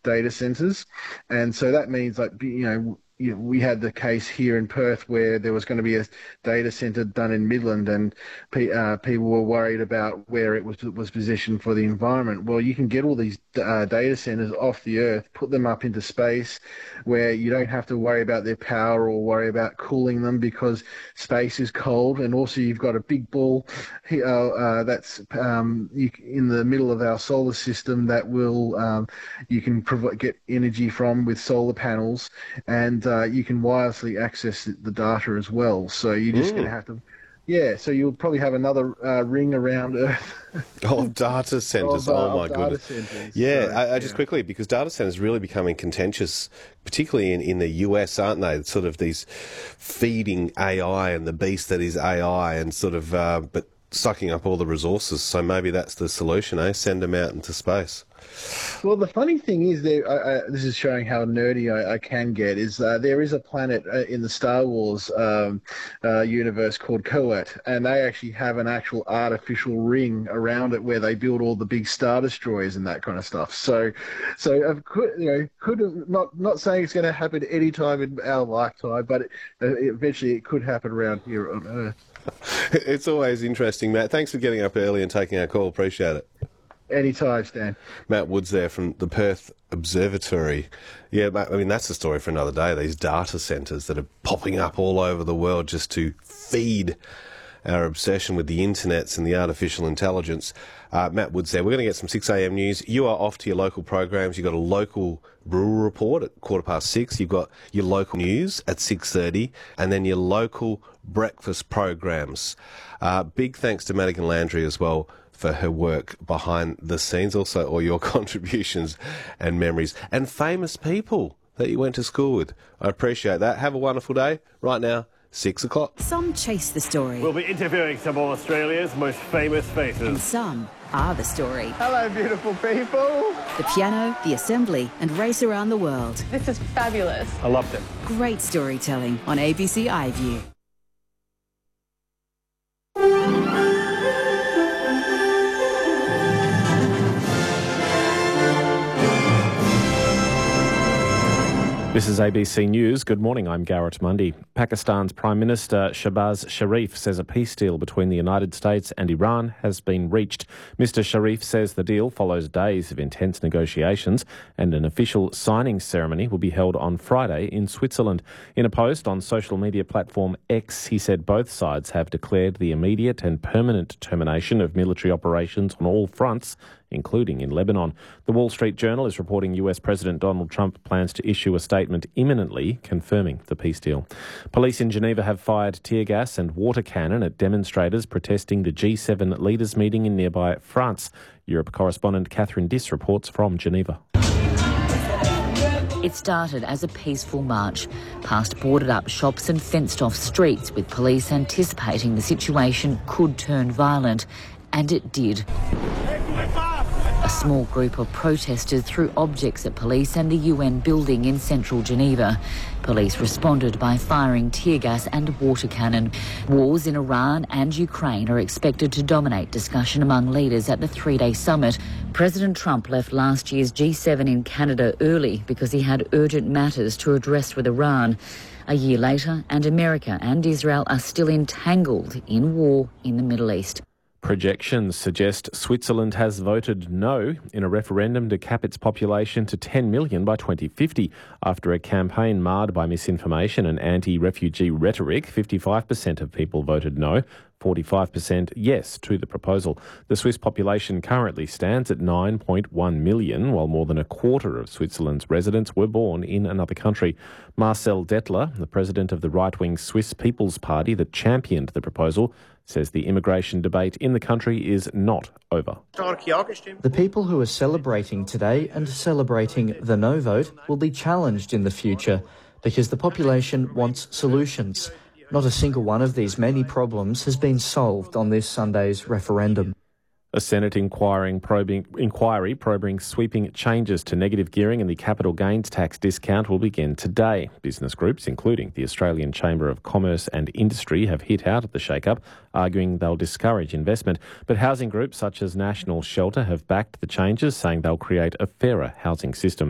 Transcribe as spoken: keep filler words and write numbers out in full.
data centers. And so that means, like, you know, you- we had the case here in Perth where there was going to be a data center done in Midland, and pe- uh, people were worried about where it was was positioned for the environment. Well, you can get all these uh, data centers off the Earth, put them up into space, where you don't have to worry about their power or worry about cooling them, because space is cold. And also, you've got a big ball uh, uh, that's um, you, in the middle of our solar system that will um, you can prov- get energy from with solar panels, and uh, you can wirelessly access the data as well. So you're just mm. going to have to, yeah. So you'll probably have another uh, ring around Earth. Oh, data centres. Of, uh, oh, my data goodness. Centers. Yeah, so, I, I just yeah. quickly, because data centres really becoming contentious, particularly in, in the U S, aren't they? Sort of these feeding A I and the beast that is A I, and sort of, uh, but sucking up all the resources. So maybe that's the solution, eh? Send them out into space. Well, the funny thing is, there. I, I, this is showing how nerdy I, I can get. Is uh, there is a planet uh, in the Star Wars um, uh, universe called Koet, and they actually have an actual artificial ring around it where they build all the big star destroyers and that kind of stuff. So, so of course, you know, could not not saying it's going to happen any time in our lifetime, but it, uh, eventually it could happen around here on Earth. It's always interesting, Matt. Thanks for getting up early and taking our call. Appreciate it. Anytime, Stan. Matt Woods there from the Perth Observatory. Yeah, I mean, that's a story for another day, these data centres that are popping up all over the world just to feed our obsession with the internets and the artificial intelligence. Uh, Matt Woods there. We're going to get some six a m news. You are off to your local programs. You've got a local rural report at quarter past six. You've got your local news at six thirty, and then your local breakfast programs. Uh, big thanks to Madigan Landry as well for her work behind the scenes, also all your contributions and memories, and famous people that you went to school with. I appreciate that. Have a wonderful day. Right now, six o'clock. Some chase the story. We'll be interviewing some of Australia's most famous faces. And some are the story. Hello, beautiful people. The piano, the assembly, and race around the world. This is fabulous. I loved it. Great storytelling on A B C iView. This is A B C News. Good morning, I'm Garrett Mundy. Pakistan's Prime Minister Shahbaz Sharif says a peace deal between the United States and Iran has been reached. Mister Sharif says the deal follows days of intense negotiations, and an official signing ceremony will be held on Friday in Switzerland. In a post on social media platform X, he said both sides have declared the immediate and permanent termination of military operations on all fronts, including in Lebanon. The Wall Street Journal is reporting U S President Donald Trump plans to issue a statement imminently confirming the peace deal. Police in Geneva have fired tear gas and water cannon at demonstrators protesting the G seven leaders meeting in nearby France. Europe correspondent Catherine Diss reports from Geneva. It started as a peaceful march, past boarded-up shops and fenced-off streets, with police anticipating the situation could turn violent, and it did. A small group of protesters threw objects at police and the U N building in central Geneva. Police responded by firing tear gas and water cannon. Wars in Iran and Ukraine are expected to dominate discussion among leaders at the three-day summit. President Trump left last year's G seven in Canada early because he had urgent matters to address with Iran. A year later, and America and Israel are still entangled in war in the Middle East. Projections suggest Switzerland has voted no in a referendum to cap its population to ten million by twenty fifty. After a campaign marred by misinformation and anti-refugee rhetoric, fifty-five percent of people voted no, forty-five percent yes to the proposal. The Swiss population currently stands at nine point one million, while more than a quarter of Switzerland's residents were born in another country. Marcel Dettler, the president of the right-wing Swiss People's Party that championed the proposal, says the immigration debate in the country is not over. The people who are celebrating today and celebrating the no vote will be challenged in the future because the population wants solutions. Not a single one of these many problems has been solved on this Sunday's referendum. A Senate inquiring probing, inquiry probing sweeping changes to negative gearing and the capital gains tax discount will begin today. Business groups, including the Australian Chamber of Commerce and Industry, have hit out at the shake-up, arguing they'll discourage investment. But housing groups such as National Shelter have backed the changes, saying they'll create a fairer housing system.